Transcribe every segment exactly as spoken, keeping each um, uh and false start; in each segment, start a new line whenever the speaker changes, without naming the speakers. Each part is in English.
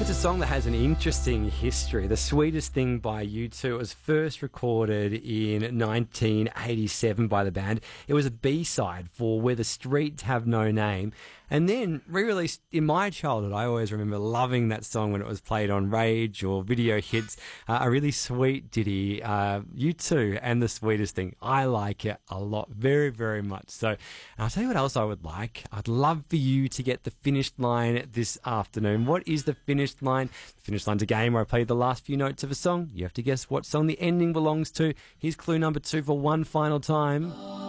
It's a song that has an interesting history. The Sweetest Thing by U two. It was first recorded in nineteen eighty-seven by the band. It was a B-side for Where the Streets Have No Name. And then re-released in my childhood. I always remember loving that song when it was played on Rage or Video Hits. Uh, a really sweet ditty. Uh, U two and The Sweetest Thing. I like it a lot. Very, very much so. And I'll tell you what else I would like. I'd love for you to get the finished line this afternoon. What is the finished line? The finished line's a game where I play the last few notes of a song. You have to guess what song the ending belongs to. Here's clue number two for one final time.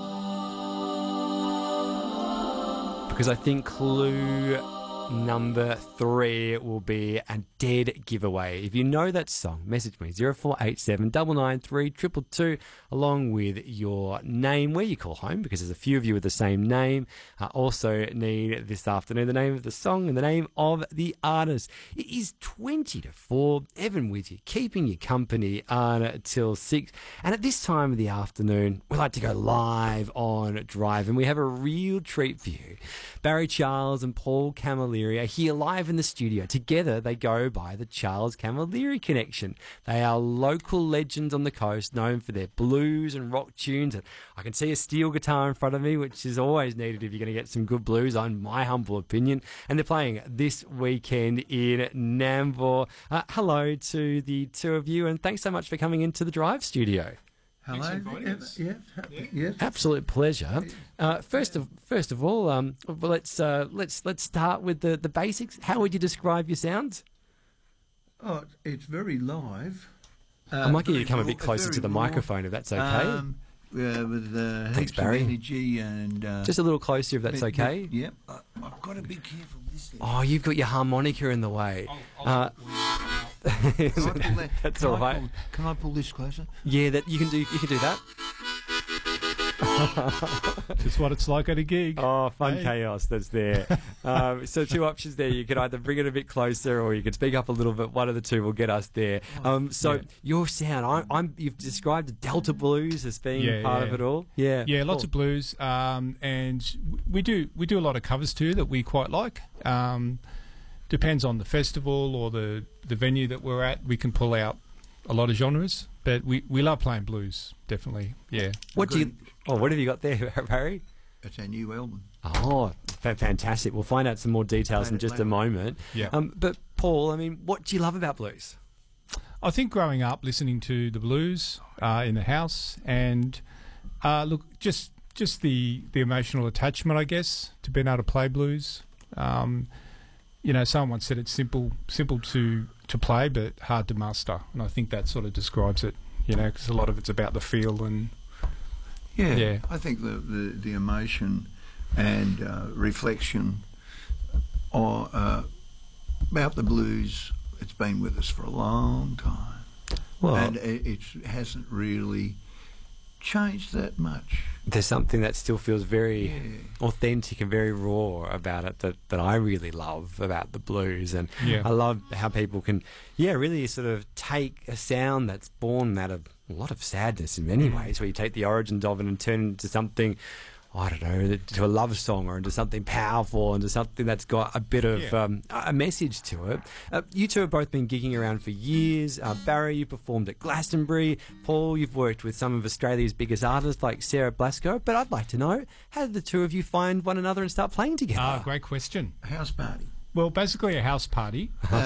Because I think clue number three will be a dead giveaway. If you know that song, message me zero four eight seven nine nine three two two two along with your name, where you call home, because there's a few of you with the same name. I also need this afternoon the name of the song and the name of the artist. It is twenty to four. Evan with you, keeping you company until six. And at this time of the afternoon, we like to go live on Drive, and we have a real treat for you. Barry Charles and Paul Camilleri are here live in the studio. Together, they go by the Charles Camilleri Connection. They are local legends on the coast, known for their blues and rock tunes. And I can see a steel guitar in front of me, which is always needed if you're going to get some good blues, in my humble opinion. And they're playing this weekend in Nambour. Uh, hello to the two of you, and thanks so much for coming into the Drive studio.
Hello. Yeah, yeah, yeah.
Absolute pleasure. Uh, first of first of all, um, well, let's uh, let's let's start with the, the basics. How would you describe your sounds?
Oh, it's very live.
Uh, I might get you to come
raw,
a bit closer to the
raw.
microphone, if that's okay.
Um, uh, with uh,
Thanks,
heaps
Barry.
of energy and uh,
Just a little closer, if that's
bit-
okay.
bit- Yep. I, I've got to be careful with this thing.
Oh, you've got your harmonica in the way. Uh,
Can I pull that-
that's
can
all
I
right.
pull- Can I pull this closer?
Yeah, that you can do. You can do that.
Just what it's like at a gig.
Oh, fun
Hey.
chaos that's there. um, so two options there. You can either bring it a bit closer, or you can speak up a little bit. One of the two will get us there. Um, so
Yeah.
your sound, I, I'm. You've described the Delta Blues as being
Yeah,
part
yeah.
of it all. Yeah,
Yeah, lots
Cool.
of blues, um, and w- we do we do a lot of covers too that we quite like. Um, depends on the festival or the the venue that we're at. We can pull out a lot of genres, but we, we love playing blues. Definitely, yeah.
What do you? Oh, what have you got there, Barry?
It's our new album.
Oh, fa- fantastic. We'll find out some more details in
Later,
just a
later.
moment.
Yeah.
Um, but Paul, I mean, what do you love about blues?
I think growing up listening to the blues uh, in the house, and uh, look, just just the the emotional attachment, I guess, to being able to play blues. Um, you know, someone once said it's simple simple to to play, but hard to master, and I think that sort of describes it. You know, because a lot of it's about the feel and
Yeah.
Yeah.
I think the, the, the emotion and uh, reflection or, uh, about the blues, it's been with us for a long time.
Well,
and it, it hasn't really changed that much.
there's something that still feels very
Yeah.
authentic and very raw about it that, that I really love about the blues. And
Yeah.
I love how people can, yeah, really sort of take a sound that's born out of a lot of sadness in many ways, where you take the origins of it and turn it into something, I don't know, to a love song or into something powerful, into something that's got a bit of
Yeah.
um, a message to it. Uh, you two have both been gigging around for years. Uh, Barry, you performed at Glastonbury. Paul, you've worked with some of Australia's biggest artists like Sarah Blasco. But I'd like to know, how did the two of you find one another and start playing together?
ah, great question.
House party.
Well, basically a house party.